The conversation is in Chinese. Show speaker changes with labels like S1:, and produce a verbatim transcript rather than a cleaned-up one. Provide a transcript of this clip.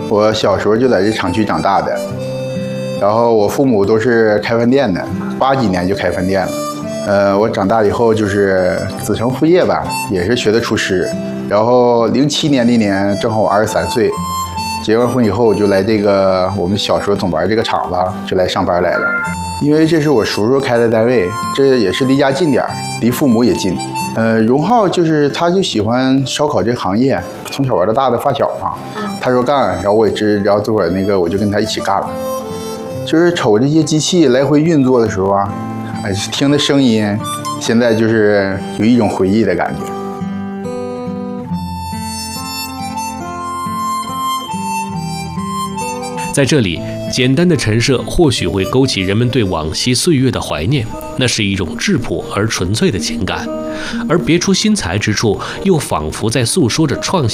S1: 我小时候就在这厂区长大的，然后我父母都是开饭店的，八几年就开饭店了。呃，我长大以后就是子承父业吧，也是学的厨师。然后零七年那年正好我二十三岁，结完婚以后就来这个我们小时候总玩这个厂子，就来上班来了。因为这是我叔叔开的单位，这也是离家近点儿，离父母也近。呃，荣浩就是他就喜欢烧烤这个行业，从小玩到大的发小嘛。他说干，然后我也知，然后这会儿那个我就跟他一起干了。就是瞅这些机器来回运作的时候啊，哎，听的声音，现在就是有一种回忆的感觉。
S2: 在这里，简单的陈设或许会勾起人们对往昔岁月的怀念，那是一种质朴而纯粹的情感，而别出心裁之处，又仿佛在诉说着创新。